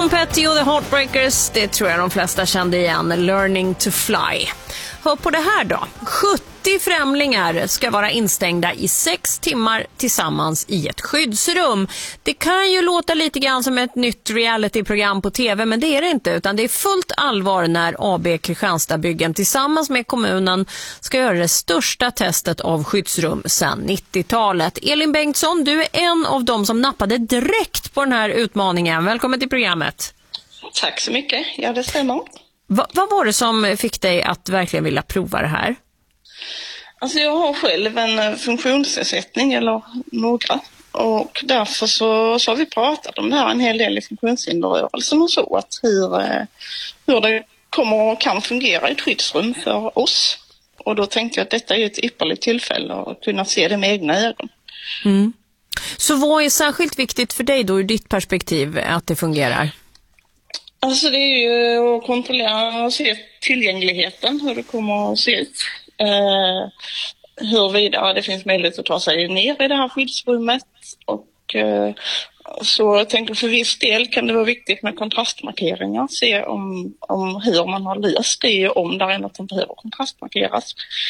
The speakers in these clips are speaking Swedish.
Tom Petty och The Heartbreakers, det tror jag de flesta kände igen. Learning to fly. Hör på det här då. 70 främlingar ska vara instängda i 6 timmar tillsammans i ett skyddsrum. Det kan ju låta lite grann som ett nytt realityprogram på tv, men det är det inte, utan det är fullt allvar när AB Kristianstadsbyggen tillsammans med kommunen ska göra det största testet av skyddsrum sedan 90-talet. Elin Bengtsson, du är en av dem som nappade direkt på den här utmaningen. Välkommen till programmet. Tack så mycket. Ja, det stämmer. Vad var det som fick dig att verkligen vilja prova det här? Alltså jag har själv en funktionsnedsättning eller några, och därför så har vi pratat om det här en hel del i funktionshinderrörelsen och så, att hur det kommer och kan fungera i ett skyddsrum för oss. Och då tänkte jag att detta är ett ypperligt tillfälle att kunna se det med egna ögon. Mm. Så vad är särskilt viktigt för dig då ur ditt perspektiv att det fungerar? Alltså det är ju att kontrollera och se tillgängligheten, hur det kommer att se ut. Huruvida det finns möjlighet att ta sig ner i det här skyddsrummet. Och så jag tänker för viss del kan det vara viktigt med kontrastmarkeringar. Se om hur man har löst det, om där är något som behöver kontrastmarkeras.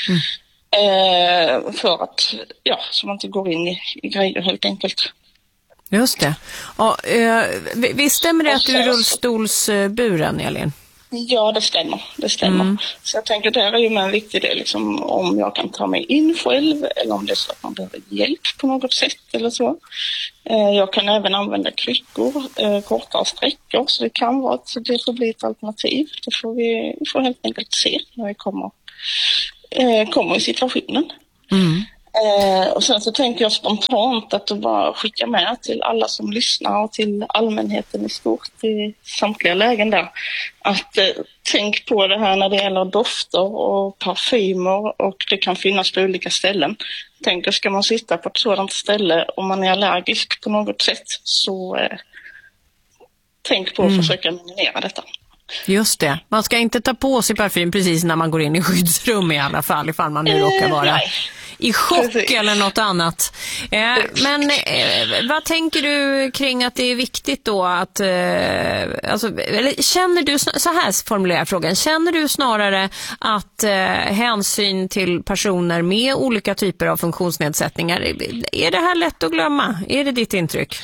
För att, ja, så man inte går in i grejer helt enkelt. Just det. Ja, visst stämmer det att du är rullstolsburen, Elin? Ja, det stämmer. Så jag tänker det är ju en viktig del, liksom, om jag kan ta mig in själv eller om det är så att man behöver hjälp på något sätt eller så. Jag kan även använda kryckor, kortare sträckor, så det kan vara att det får bli ett alternativ. Det får helt enkelt se när vi kommer i situationen. Och sen så tänker jag spontant att bara skicka med till alla som lyssnar och till allmänheten i stort i samtliga lägen där, att tänk på det här när det gäller dofter och parfymer, och det kan finnas på olika ställen. Tänk, ska man sitta på ett sådant ställe om man är allergisk på något sätt, så tänk på att försöka minimera detta. Just det, man ska inte ta på sig parfym precis när man går in i skyddsrum i alla fall, ifall man nu råkar vara i chock eller något annat. Men vad tänker du kring att det är viktigt då att, eller känner du, så här formulerar jag frågan, känner du snarare att hänsyn till personer med olika typer av funktionsnedsättningar, är det här lätt att glömma? Är det ditt intryck?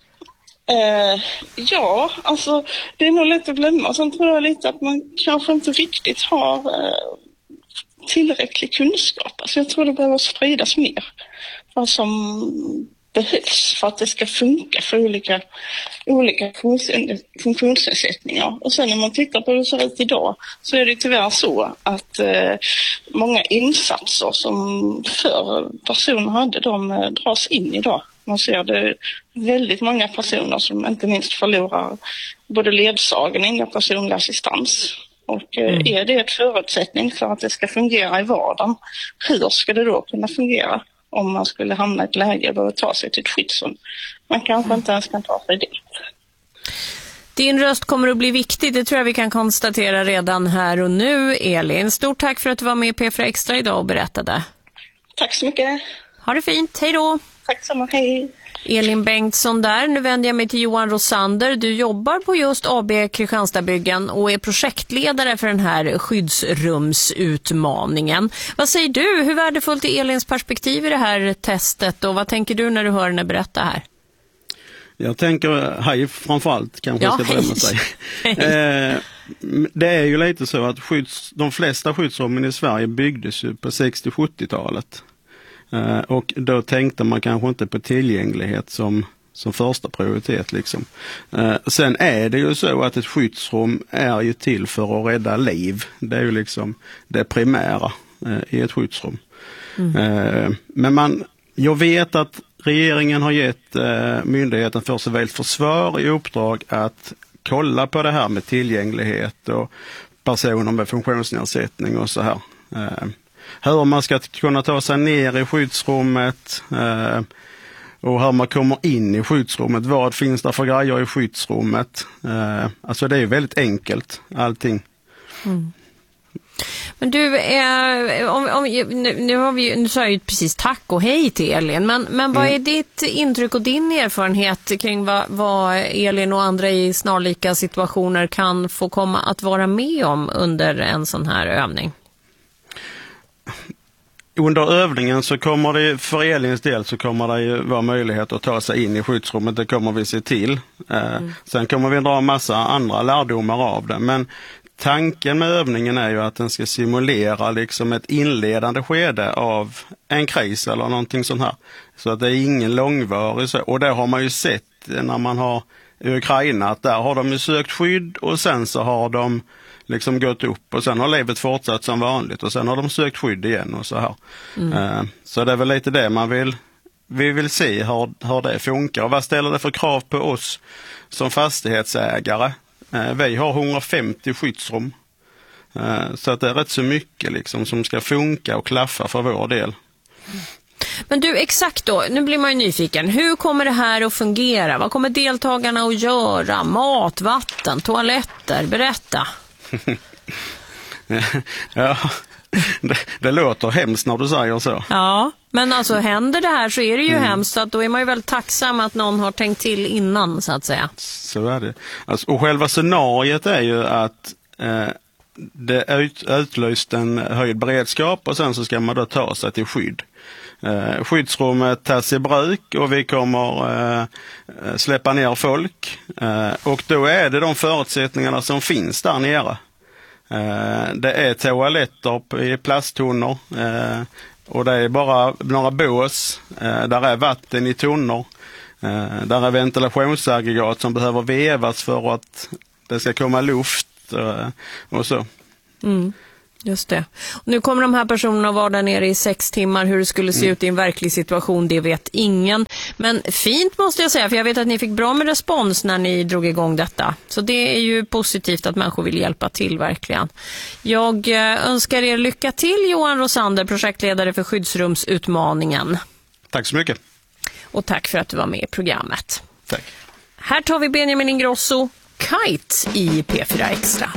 Ja, alltså det är nog lätt att glömma. Sen tror jag lite att man kanske inte riktigt har tillräcklig kunskap. Alltså jag tror det behöver spridas mer vad som behövs för att det ska funka för olika funktionsnedsättningar. Och sen när man tittar på hur det ser ut idag, så är det tyvärr så att många insatser som förr personer hade, de dras in idag. Man ser det väldigt många personer som inte minst förlorar både ledsagning och personlig assistans. Och är det ett förutsättning för att det ska fungera i vardagen, hur ska det då kunna fungera om man skulle hamna i ett läge och behöva ta sig till ett skyddsrum? Man kanske inte ens kan ta sig dit. Din röst kommer att bli viktig, det tror jag vi kan konstatera redan här och nu, Elin. Stort tack för att du var med i P4 Extra idag och berättade. Tack så mycket. Ha det fint, hej då. Tack så mycket, hej. Elin Bengtsson där. Nu vänder jag mig till Johan Rosander. Du jobbar på just AB Kristianstadsbyggen och är projektledare för den här skyddsrumsutmaningen. Vad säger du? Hur värdefullt är Elins perspektiv i det här testet, och vad tänker du när du hör henne berätta här? Jag tänker, hej framförallt kanske jag ska börja med sig. Det är ju lite så att de flesta skyddsrummen i Sverige byggdes ju på 60-70-talet. Och då tänkte man kanske inte på tillgänglighet som första prioritet liksom. Sen är det ju så att ett skyddsrum är ju till för att rädda liv. Det är ju liksom det primära i ett skyddsrum. Men jag vet att regeringen har gett Myndigheten för civilt försvar i uppdrag att kolla på det här med tillgänglighet och personer med funktionsnedsättning och så här. Hur man ska kunna ta sig ner i skyddsrummet och hur man kommer in i skyddsrummet. Vad finns det för grejer i skyddsrummet? Alltså det är ju väldigt enkelt, allting. Men du, nu sa jag ju precis tack och hej till Elin, men vad är ditt intryck och din erfarenhet kring vad Elin och andra i snarlika situationer kan få komma att vara med om under en sån här övning? Under övningen så kommer det, för Elins del så kommer det ju vara möjlighet att ta sig in i skyddsrummet, det kommer vi se till. Sen kommer vi dra en massa andra lärdomar av det, men tanken med övningen är ju att den ska simulera liksom ett inledande skede av en kris eller någonting sånt här. Så att det är ingen långvarig. Och det har man ju sett när man har i Ukraina, att där har de ju sökt skydd och sen så har de liksom gått upp och sen har livet fortsatt som vanligt och sen har de sökt skydd igen och så här. Så det är väl lite det vi vill se hur det funkar och vad ställer det för krav på oss som fastighetsägare. Vi har 150 skyddsrum, så att det är rätt så mycket liksom som ska funka och klaffa för vår del. Men du, exakt då, nu blir man ju nyfiken. Hur kommer det här att fungera? Vad kommer deltagarna att göra? Mat, vatten, toaletter, berätta. Ja, det låter hemskt när du säger så. Ja, men alltså händer det här så är det ju hemskt, så att då är man ju väldigt tacksam att någon har tänkt till innan, så att säga. Så är det. Alltså, och själva scenariet är ju att det utlöst en höjd beredskap och sen så ska man då ta sig till skydd. Skyddsrummet tas i bruk och vi kommer släppa ner folk. Och då är det de förutsättningarna som finns där nere. Det är toaletter i plasttunnor och det är bara några bås. Där är vatten i tunnor. Där är ventilationsaggregat som behöver vevas för att det ska komma luft och så. Just det. Och nu kommer de här personerna vara där nere i 6 timmar. Hur det skulle se ut i en verklig situation, det vet ingen. Men fint måste jag säga, för jag vet att ni fick bra med respons när ni drog igång detta. Så det är ju positivt att människor vill hjälpa till, verkligen. Jag önskar er lycka till, Johan Rosander, projektledare för skyddsrumsutmaningen. Tack så mycket. Och tack för att du var med i programmet. Tack. Här tar vi Benjamin Ingrosso, Kite i P4 Extra.